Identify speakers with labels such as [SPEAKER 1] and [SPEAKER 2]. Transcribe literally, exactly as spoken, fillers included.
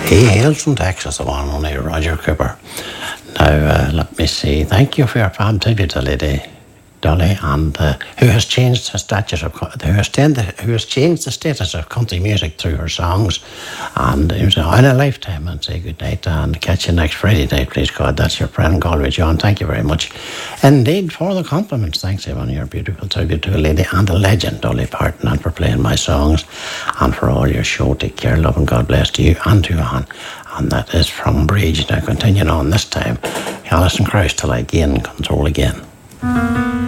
[SPEAKER 1] He hails from Texas, the one only Roger Cooper. Now, uh, let me see. Thank you for your fab tribute to Lady Dolly, and uh, who has changed the status of who has, tended, who has changed the status of country music through her songs, and it was in a lifetime. And say good night and catch you next Friday night, please God. That's your friend Galway John. Thank you very much indeed for the compliments. Thanks, Evan, your beautiful tribute to a lady and a legend, Dolly Parton, and for playing my songs and for all your show. Take care, love, and God bless to you and to Anne. And that is from Bridge. Now continuing on this time, Alison Krauss till I gain control again.